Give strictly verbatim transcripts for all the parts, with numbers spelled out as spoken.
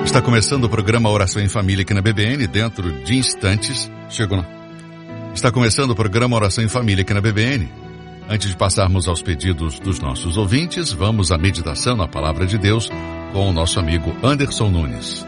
Está começando o programa Oração em Família aqui na B B N, dentro de instantes. Chegou, não? Está começando o programa Oração em Família aqui na B B N. Antes de passarmos aos pedidos dos nossos ouvintes, vamos à meditação na Palavra de Deus com o nosso amigo Anderson Nunes.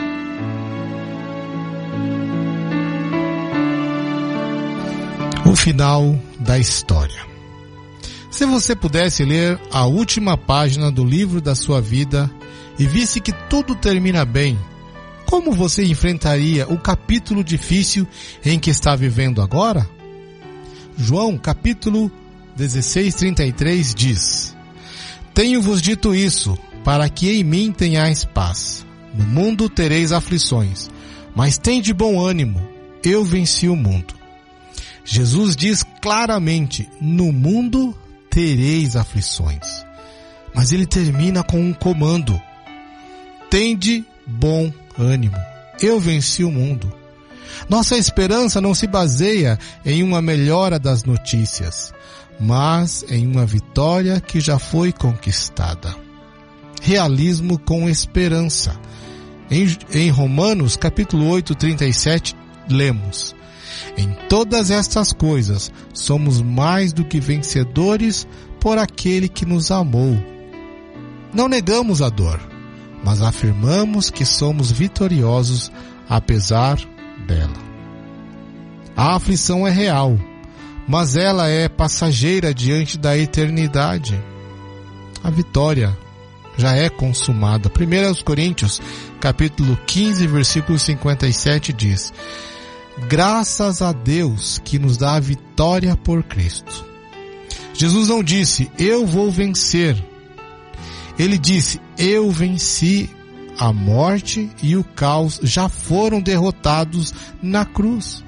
O final da história. Se você pudesse ler a última página do livro da sua vida e visse que tudo termina bem, como você enfrentaria o capítulo difícil em que está vivendo agora? João, capítulo dezesseis, trinta e três diz: Tenho-vos dito isso, para que em mim tenhais paz. No mundo tereis aflições, mas tende bom ânimo, eu venci o mundo. Jesus diz claramente, no mundo tereis aflições. Mas ele termina com um comando: tende bom ânimo, eu venci o mundo. Nossa esperança não se baseia em uma melhora das notícias, mas em uma vitória que já foi conquistada. Realismo com esperança. Em, em Romanos, capítulo oito, trinta e sete, lemos: Em todas estas coisas somos mais do que vencedores por aquele que nos amou. Não negamos a dor, mas afirmamos que somos vitoriosos apesar dela. A aflição é real, mas ela é passageira diante da eternidade. A vitória já é consumada. primeira Coríntios, capítulo quinze, versículo cinquenta e sete diz: Graças a Deus que nos dá a vitória por Cristo. Jesus não disse, eu vou vencer. Ele disse, eu venci. A morte e o caos já foram derrotados na cruz.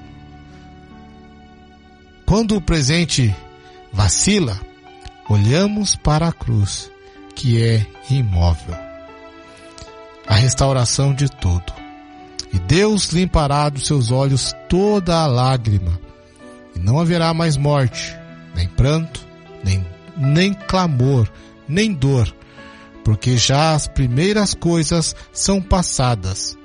Quando o presente vacila, olhamos para a cruz, que é imóvel. A restauração de tudo. E Deus limpará dos seus olhos toda a lágrima, e não haverá mais morte, nem pranto, nem, nem clamor, nem dor, porque já as primeiras coisas são passadas.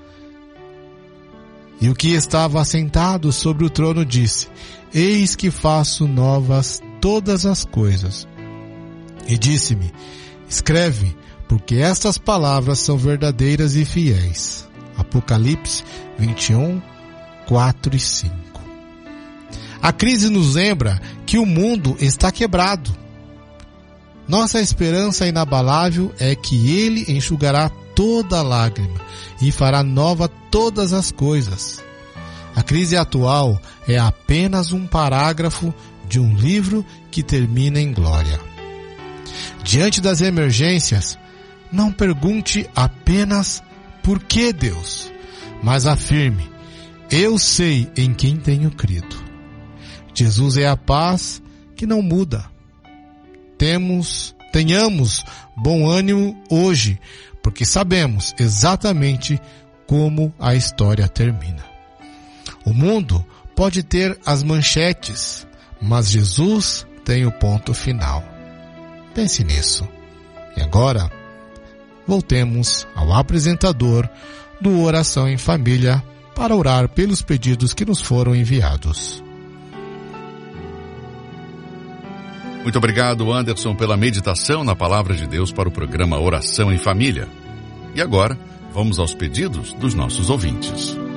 E o que estava assentado sobre o trono disse, eis que faço novas todas as coisas. E disse-me, escreve, porque estas palavras são verdadeiras e fiéis. Apocalipse vinte e um, quatro e cinco. A crise nos lembra que o mundo está quebrado. Nossa esperança inabalável é que Ele enxugará toda a lágrima e fará nova todas as coisas. A crise atual é apenas um parágrafo de um livro que termina em glória. Diante das emergências, não pergunte apenas por que Deus, mas afirme, eu sei em quem tenho crido. Jesus é a paz que não muda. Temos, tenhamos bom ânimo hoje, porque sabemos exatamente como a história termina. O mundo pode ter as manchetes, mas Jesus tem o ponto final. Pense nisso. E agora, voltemos ao apresentador do Oração em Família para orar pelos pedidos que nos foram enviados. Muito obrigado, Anderson, pela meditação na Palavra de Deus para o programa Oração em Família. E agora, vamos aos pedidos dos nossos ouvintes.